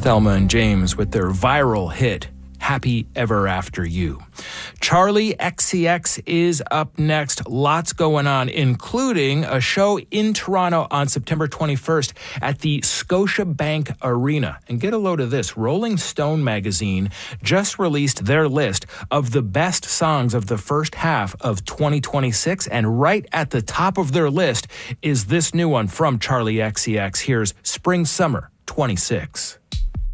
Thelma and James with their viral hit, Happy Ever After You. Charli XCX is up next. Lots going on, including a show in Toronto on September 21st at the Scotiabank Arena. And get a load of this. Rolling Stone magazine just released their list of the best songs of the first half of 2026. And right at the top of their list is this new one from Charli XCX. Here's Spring Summer 26.